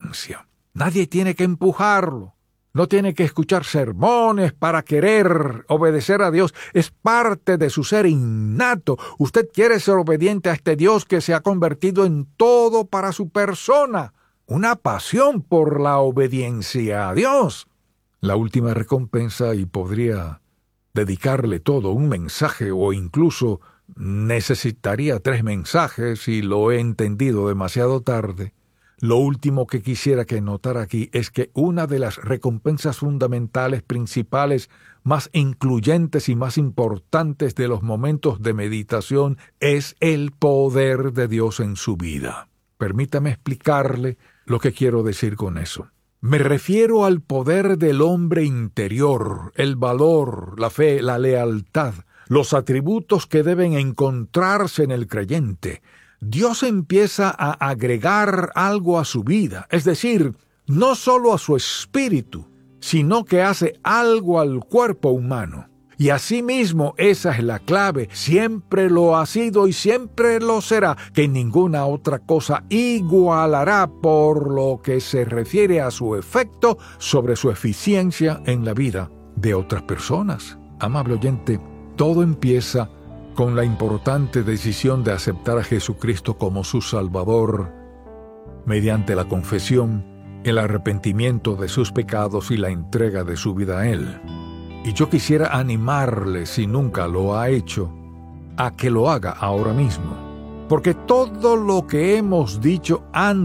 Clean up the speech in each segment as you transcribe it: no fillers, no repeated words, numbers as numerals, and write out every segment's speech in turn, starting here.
obediencia. Nadie tiene que empujarlo. No tiene que escuchar sermones para querer obedecer a Dios. Es parte de su ser innato. Usted quiere ser obediente a este Dios que se ha convertido en todo para su persona. Una pasión por la obediencia a Dios. La última recompensa, y podría dedicarle todo un mensaje o incluso necesitaría 3 mensajes si lo he entendido demasiado tarde. Lo último que quisiera que notara aquí es que una de las recompensas fundamentales, principales, más incluyentes y más importantes de los momentos de meditación es el poder de Dios en su vida. Permítame explicarle lo que quiero decir con eso. Me refiero al poder del hombre interior, el valor, la fe, la lealtad, los atributos que deben encontrarse en el creyente. Dios empieza a agregar algo a su vida, es decir, no solo a su espíritu, sino que hace algo al cuerpo humano. Y asimismo, esa es la clave, siempre lo ha sido y siempre lo será, que ninguna otra cosa igualará por lo que se refiere a su efecto sobre su eficiencia en la vida de otras personas. Amable oyente, todo empieza con la importante decisión de aceptar a Jesucristo como su Salvador, mediante la confesión, el arrepentimiento de sus pecados y la entrega de su vida a Él. Y yo quisiera animarle, si nunca lo ha hecho, a que lo haga ahora mismo. Porque todo lo que hemos dicho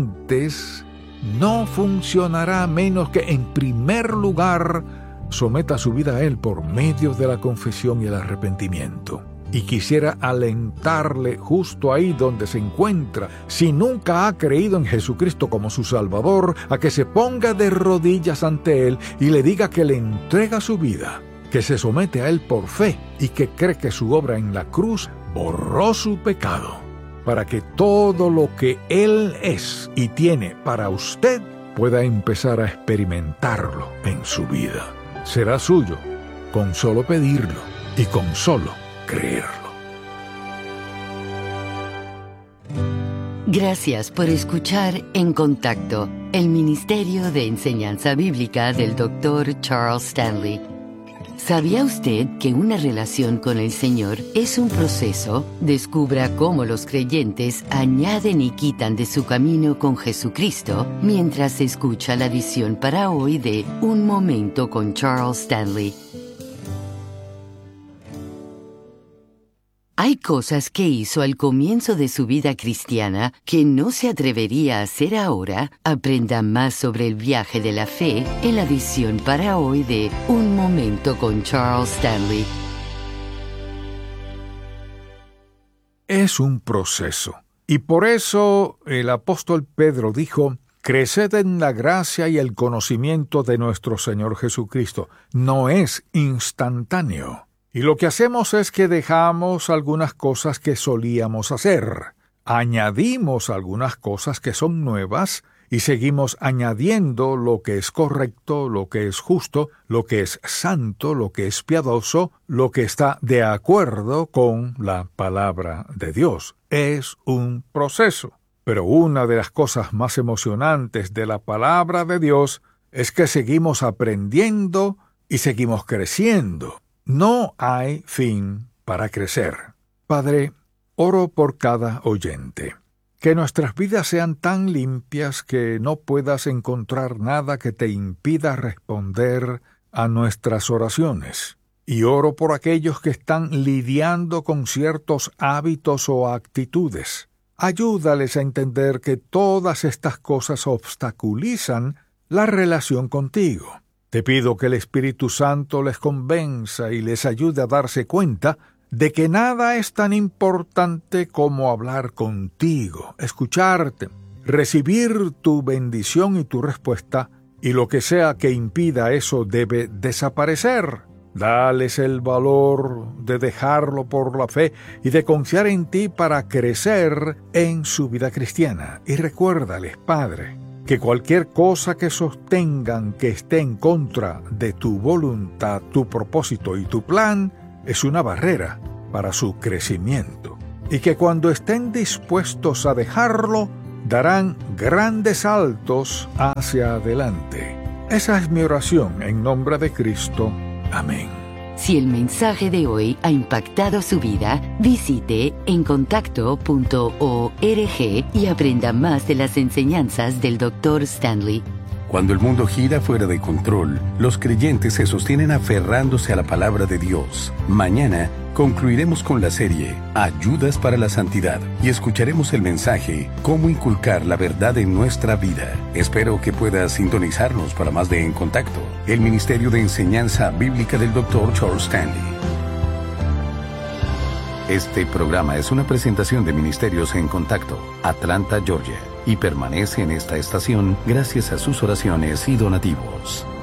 antes no funcionará a menos que, en primer lugar, someta su vida a Él por medio de la confesión y el arrepentimiento. Y quisiera alentarle justo ahí donde se encuentra, si nunca ha creído en Jesucristo como su Salvador, a que se ponga de rodillas ante Él y le diga que le entrega su vida, que se somete a Él por fe y que cree que su obra en la cruz borró su pecado, para que todo lo que Él es y tiene para usted pueda empezar a experimentarlo en su vida. Será suyo con solo pedirlo y con solo creerlo. Gracias por escuchar En Contacto, el Ministerio de Enseñanza Bíblica del Dr. Charles Stanley. ¿Sabía usted que una relación con el Señor es un proceso? Descubra cómo los creyentes añaden y quitan de su camino con Jesucristo mientras escucha la edición para hoy de Un Momento con Charles Stanley. Hay cosas que hizo al comienzo de su vida cristiana que no se atrevería a hacer ahora. Aprenda más sobre el viaje de la fe en la edición para hoy de Un Momento con Charles Stanley. Es un proceso, y por eso el apóstol Pedro dijo: creced en la gracia y el conocimiento de nuestro Señor Jesucristo. No es instantáneo. Y lo que hacemos es que dejamos algunas cosas que solíamos hacer, añadimos algunas cosas que son nuevas y seguimos añadiendo lo que es correcto, lo que es justo, lo que es santo, lo que es piadoso, lo que está de acuerdo con la palabra de Dios. Es un proceso. Pero una de las cosas más emocionantes de la palabra de Dios es que seguimos aprendiendo y seguimos creciendo. No hay fin para crecer. Padre, oro por cada oyente. Que nuestras vidas sean tan limpias que no puedas encontrar nada que te impida responder a nuestras oraciones. Y oro por aquellos que están lidiando con ciertos hábitos o actitudes. Ayúdales a entender que todas estas cosas obstaculizan la relación contigo. Te pido que el Espíritu Santo les convenza y les ayude a darse cuenta de que nada es tan importante como hablar contigo, escucharte, recibir tu bendición y tu respuesta, y lo que sea que impida eso debe desaparecer. Dales el valor de dejarlo por la fe y de confiar en ti para crecer en su vida cristiana. Y recuérdales, Padre, que cualquier cosa que sostengan que esté en contra de tu voluntad, tu propósito y tu plan es una barrera para su crecimiento. Y que cuando estén dispuestos a dejarlo, darán grandes saltos hacia adelante. Esa es mi oración en nombre de Cristo. Amén. Si el mensaje de hoy ha impactado su vida, visite encontacto.org y aprenda más de las enseñanzas del Dr. Stanley. Cuando el mundo gira fuera de control, los creyentes se sostienen aferrándose a la palabra de Dios. Mañana concluiremos con la serie Ayudas para la Santidad y escucharemos el mensaje Cómo inculcar la verdad en nuestra vida. Espero que puedas sintonizarnos para más de En Contacto, el Ministerio de Enseñanza Bíblica del Dr. Charles Stanley. Este programa es una presentación de Ministerios En Contacto, Atlanta, Georgia, y permanece en esta estación gracias a sus oraciones y donativos.